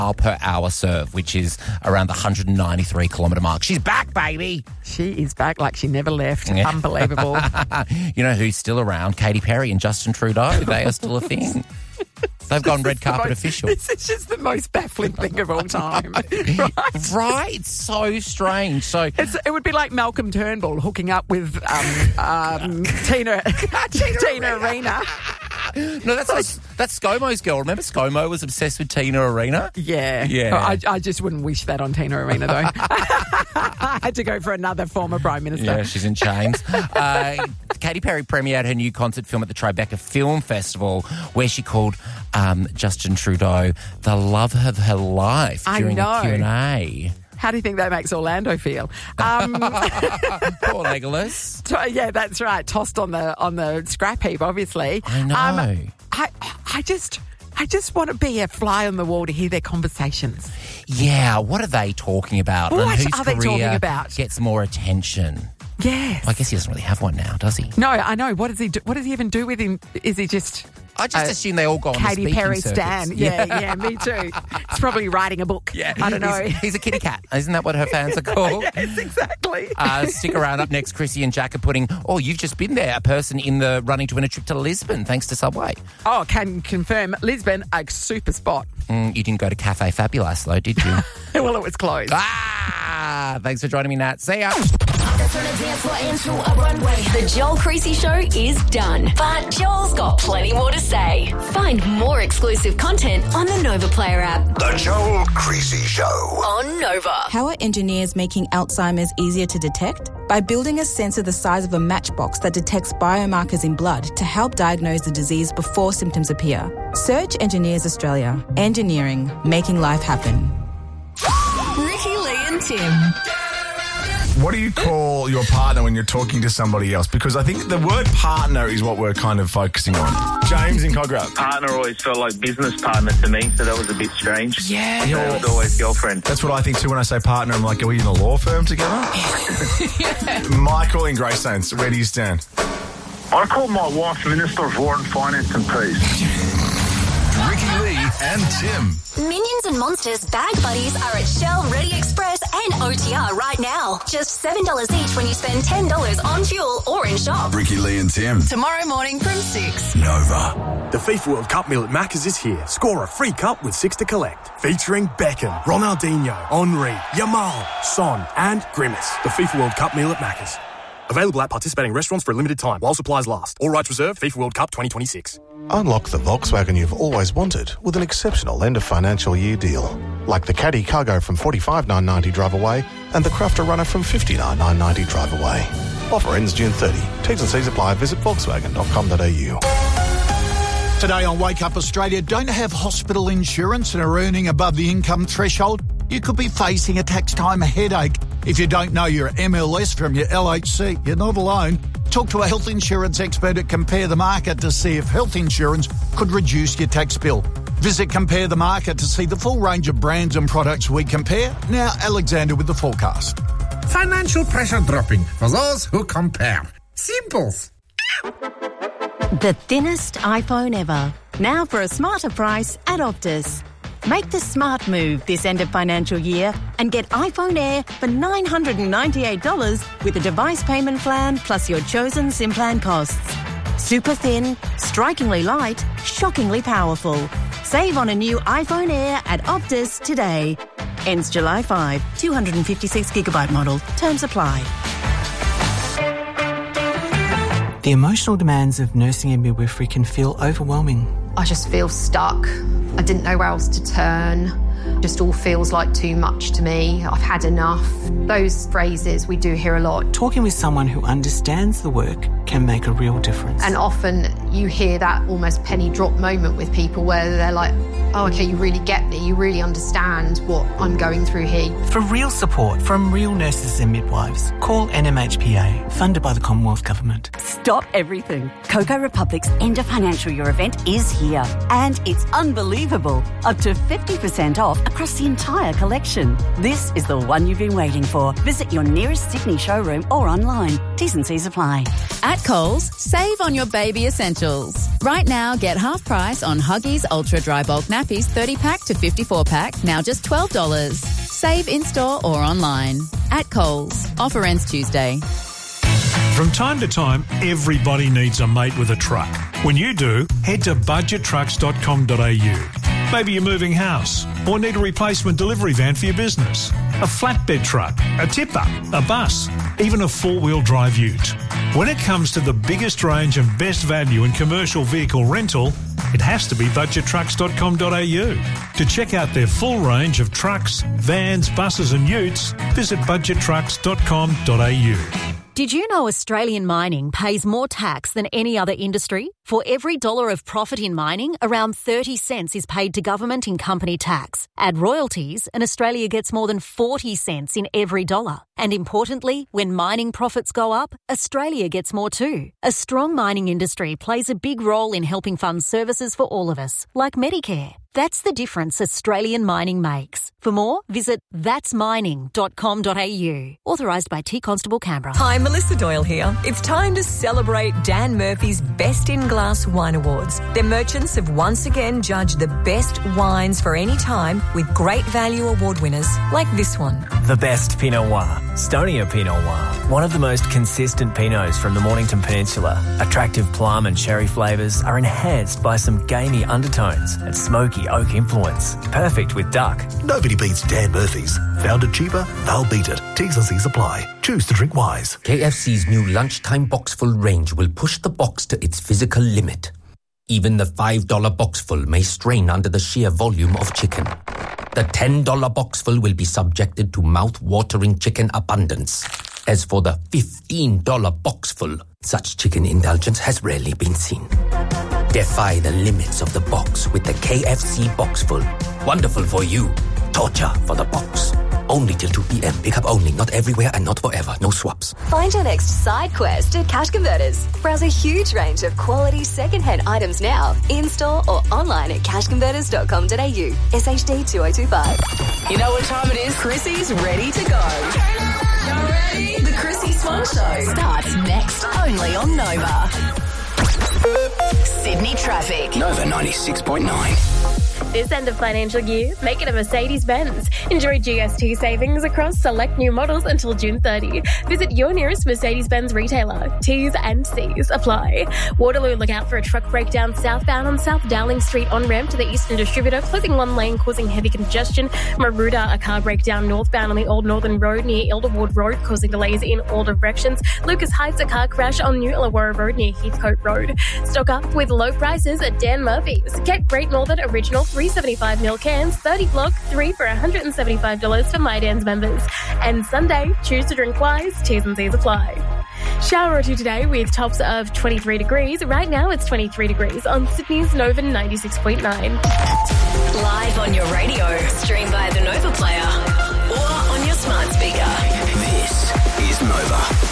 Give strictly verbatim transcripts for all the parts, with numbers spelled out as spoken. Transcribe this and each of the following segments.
mile per hour serve, which is around the one hundred ninety-three kilometre mark. She's back, baby. She is back like she never left. Yeah. Unbelievable. You know who's still around? Katy Perry and Justin Trudeau. They are still a thing. They've gone red carpet most, official. This is just the most baffling thing of all time. Right? Right? It's so strange. So It's, it would be like Malcolm Turnbull hooking up with um, um, Tina, Tina, Tina Arena. No, that's like, that's ScoMo's girl. Remember ScoMo was obsessed with Tina Arena? Yeah. Yeah. I, I just wouldn't wish that on Tina Arena, though. I had to go for another former Prime Minister. Yeah, she's in chains. uh, Katy Perry premiered her new concert film at the Tribeca Film Festival, where she called um, Justin Trudeau the love of her life I during know. a Q and A. How do you think that makes Orlando feel? Um, Poor Legolas. t- yeah, that's right. Tossed on the on the scrap heap, obviously. I know. Um, I I just I just want to be a fly on the wall to hear their conversations. Yeah, what are they talking about? What and whose are they career talking about? Gets more attention? Yes. I guess he doesn't really have one now, does he? No, I know. What does he do? What does he even do with him? Is he just I just uh, assume they all go on the Katy speaking Perry circuits. stan? Yeah, yeah, me too. He's probably writing a book. Yeah, I don't know. He's, he's a kitty cat. Isn't that what her fans are called? Yes, exactly. Uh, stick around. Up next, Chrissy and Jack are putting, oh, you've just been there, a person in the running to win a trip to Lisbon thanks to Subway. Oh, can confirm. Lisbon, a super spot. Mm, you didn't go to Cafe Fabulous, though, did you? Well, it was closed. Ah, thanks for joining me, Nat. See ya. The Joel Creasy Show is done, but Joel's got plenty more to say. Find more exclusive content on the Nova Player app. The Joel Creasy Show. On Nova. How are engineers making Alzheimer's easier to detect? By building a sensor the size of a matchbox that detects biomarkers in blood to help diagnose the disease before symptoms appear. Search Engineers Australia. Engineering, making life happen. Ricky, Lee and Tim. What do you call your partner when you're talking to somebody else? Because I think the word partner is what we're kind of focusing on. James in Cogra. Partner always felt like business partner to me, so that was a bit strange. Yeah. It was always girlfriend. That's what I think too when I say partner. I'm like, are we in a law firm together? Yeah. Michael in Greystones, where do you stand? I call my wife Minister of War and Finance and Peace. Ricky Lee and Tim. Minions and Monsters bag buddies are at Shell, Ready Express and O T R right now. Just seven dollars each when you spend ten dollars on fuel or in shop. Ricky Lee and Tim. Tomorrow morning from six. Nova. The FIFA World Cup meal at Macca's is here. Score a free cup with six to collect. Featuring Beckham, Ronaldinho, Henry, Yamal, Son and Grimace. The FIFA World Cup meal at Macca's. Available at participating restaurants for a limited time while supplies last. All rights reserved. FIFA World Cup twenty twenty-six. Unlock the Volkswagen you've always wanted with an exceptional end of financial year deal. Like the Caddy Cargo from forty-five thousand nine hundred ninety drive away and the Crafter Runner from fifty-nine thousand nine hundred ninety drive away. Offer ends June thirtieth. T's and C's apply. Visit volkswagen dot com dot a u. Today on Wake Up Australia, don't have hospital insurance and are earning above the income threshold? You could be facing a tax time headache. If you don't know your M L S from your L H C, you're not alone. Talk to a health insurance expert at Compare the Market to see if health insurance could reduce your tax bill. Visit Compare the Market to see the full range of brands and products we compare. Now, Alexander with the forecast. Financial pressure dropping for those who compare. Simples. The thinnest iPhone ever. Now for a smarter price at Optus. Make the smart move this end of financial year and get iPhone Air for nine hundred ninety-eight dollars with a device payment plan plus your chosen SIM plan costs. Super thin, strikingly light, shockingly powerful. Save on a new iPhone Air at Optus today. Ends July fifth. two hundred fifty-six gigabyte model. Terms apply. The emotional demands of nursing and midwifery can feel overwhelming. I just feel stuck. I didn't know where else to turn. Just all feels like too much to me. I've had enough. Those phrases we do hear a lot. Talking with someone who understands the work can make a real difference. And often you hear that almost penny drop moment with people where they're like, oh, okay, you really get me. You really understand what I'm going through here. For real support from real nurses and midwives, call N M H P A, funded by the Commonwealth Government. Stop everything. Cocoa Republic's end of financial year event is here. And it's unbelievable. Up to fifty percent off across the entire collection. This is the one you've been waiting for. Visit your nearest Sydney showroom or online. T's and C's apply. At Coles, save on your baby essentials. Right now, get half price on Huggies Ultra Dry Bulk Napkins nappies thirty pack to fifty-four pack, now just twelve dollars. Save in-store or online. At Coles. Offer ends Tuesday. From time to time, everybody needs a mate with a truck. When you do, head to budget trucks dot com dot a u. Maybe you're moving house or need a replacement delivery van for your business, a flatbed truck, a tipper, a bus, even a four-wheel drive ute. When it comes to the biggest range and best value in commercial vehicle rental, it has to be budget trucks dot com dot a u. To check out their full range of trucks, vans, buses and utes, visit budget trucks dot com dot a u. Did you know Australian mining pays more tax than any other industry? For every dollar of profit in mining, around thirty cents is paid to government in company tax. Add royalties, and Australia gets more than forty cents in every dollar. And importantly, when mining profits go up, Australia gets more too. A strong mining industry plays a big role in helping fund services for all of us, like Medicare. That's the difference Australian mining makes. For more, visit that's mining dot com dot a u. Authorised by T Constable Canberra. Hi, Melissa Doyle here. It's time to celebrate Dan Murphy's Best in Glass Wine Awards. Their merchants have once again judged the best wines for any time with great value award winners like this one. The best Pinot Noir, Stonia Pinot Noir. One of the most consistent Pinots from the Mornington Peninsula. Attractive plum and cherry flavours are enhanced by some gamey undertones and smoky oak influence. Perfect with duck. Nobody beats Dan Murphy's. Found it cheaper? They'll beat it. T's and C's apply. Choose to drink wise. K F C's new lunchtime boxful range will push the box to its physical limit. Even the five dollar boxful may strain under the sheer volume of chicken. The ten dollar boxful will be subjected to mouth-watering chicken abundance. As for the fifteen dollar boxful, such chicken indulgence has rarely been seen. Defy the limits of the box with the K F C Boxful. Wonderful for you. Torture for the box. Only till two p.m. Pick up only. Not everywhere and not forever. No swaps. Find your next side quest at Cash Converters. Browse a huge range of quality second-hand items now, in-store or online at cash converters dot com dot a u. S H D two oh two five. You know what time it is? Chrissy's ready to go. You ready? The Chrissy Swan Show Starts next, only on Nova. Sydney traffic. Nova ninety-six point nine. This end of financial year, make it a Mercedes-Benz. Enjoy G S T savings across select new models until June thirtieth. Visit your nearest Mercedes-Benz retailer. T's and C's apply. Waterloo, look out for a truck breakdown southbound on South Dowling Street on-ramp to the Eastern Distributor, closing one lane, causing heavy congestion. Maruda, a car breakdown northbound on the Old Northern Road near Ilderwood Road, causing delays in all directions. Lucas Heights, a car crash on New Illawarra Road near Heathcote Road. Stock up with low prices at Dan Murphy's. Get Great Northern Original three seventy-five mil cans, thirty block, three for one hundred seventy-five dollars for My Dan's members. And Sunday, choose to drink wise, T's and C's apply. Shower or two today with tops of twenty-three degrees. Right now it's twenty-three degrees on Sydney's Nova ninety-six point nine. Live on your radio, stream via the Nova player or on your smart speaker. This is Nova.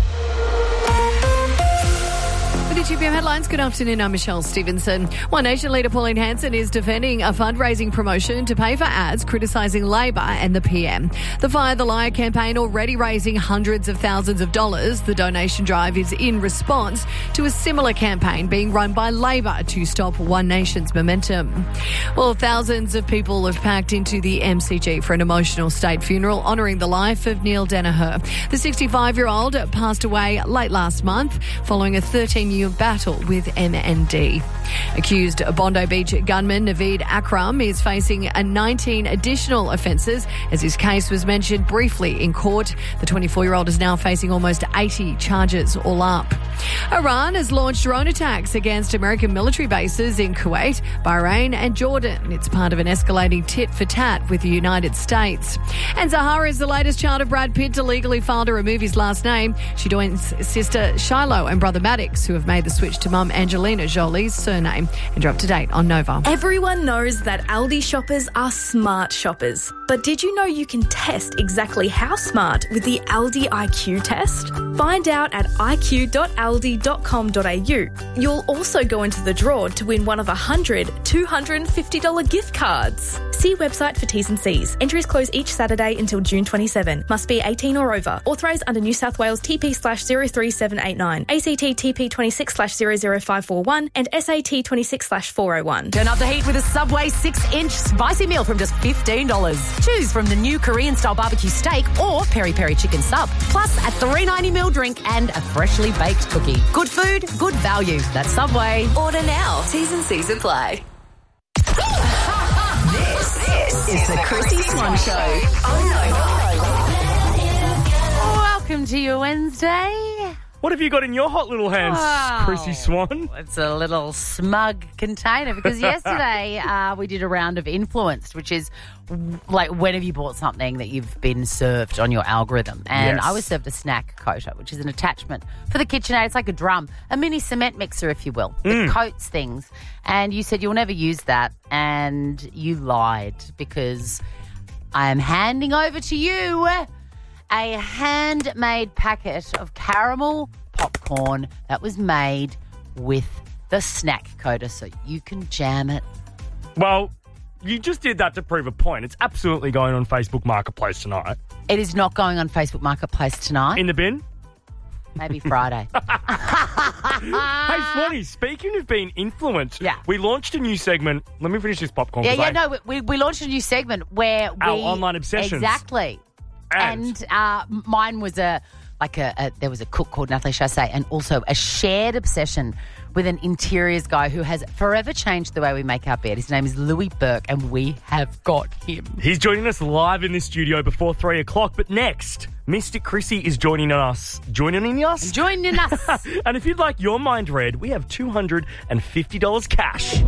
For the two p.m. headlines, good afternoon. I'm Michelle Stevenson. One Nation leader Pauline Hanson is defending a fundraising promotion to pay for ads criticising Labor and the P M. The Fire the Liar campaign already raising hundreds of thousands of dollars. The donation drive is in response to a similar campaign being run by Labor to stop One Nation's momentum. Well, thousands of people have packed into the M C G for an emotional state funeral honouring the life of Neil Danaher. The sixty-five-year-old passed away late last month following a thirteen-year battle with M N D. Accused Bondi Beach gunman Naveed Akram is facing a nineteen additional offences as his case was mentioned briefly in court. The twenty-four-year-old is now facing almost eighty charges all up. Iran has launched drone attacks against American military bases in Kuwait, Bahrain and Jordan. It's part of an escalating tit-for-tat with the United States. And Zahara is the latest child of Brad Pitt to legally file to remove his last name. She joins sister Shiloh and brother Maddox, who have made the switch to mum Angelina Jolie's surname. And you're up to date on Nova. Everyone knows that Aldi shoppers are smart shoppers. But did you know you can test exactly how smart with the Aldi I Q test? Find out at i q dot aldi aldi dot com dot a u. You'll also go into the draw to win one of one hundred two hundred fifty dollars gift cards. See website for T's and C's. Entries close each Saturday until June twenty-seventh. Must be eighteen or over. Authorised under New South Wales T P slash zero three seven eight nine, A C T T P twenty-six slash zero zero five four one and S A T twenty-six slash four oh one. Turn up the heat with a Subway six-inch spicy meal from just fifteen dollars. Choose from the new Korean-style barbecue steak or peri-peri chicken sub. Plus a three ninety ml drink and a freshly baked cookie. Good food, good value. That's Subway. Order now. T's and C's apply. This, this is the Chrissy Swan Show. Oh, Welcome to your Wednesday. What have you got in your hot little hands, Wow. Chrissy Swan? It's a little smug container because yesterday uh, we did a round of Influenced, which is like when have you bought something that you've been served on your algorithm. And Yes. I was served a snack coater, which is an attachment for the KitchenAid. It's like a drum, a mini cement mixer, if you will. Mm. It coats things. And you said you'll never use that. And you lied because I am handing over to you a handmade packet of caramel popcorn that was made with the snack coater so you can jam it. Well, you just did that to prove a point. It's absolutely going on Facebook Marketplace tonight. It is not going on Facebook Marketplace tonight. In the bin? Maybe Friday. Hey, Swanee, speaking of being influenced, yeah. we launched a new segment. Let me finish this popcorn. Yeah, 'cause yeah, I- no, we, we launched a new segment where we... Our online obsessions. Exactly. And? And, uh, mine was a... Like a, a, there was a cook called Natalie Chassé, and also a shared obsession with an interiors guy who has forever changed the way we make our bed. His name is Louis Burke, and we have got him. He's joining us live in this studio before three o'clock. But next, Mystic Chrissy is joining us. Joining us? Joining us. And if you'd like your mind read, we have two hundred fifty dollars cash.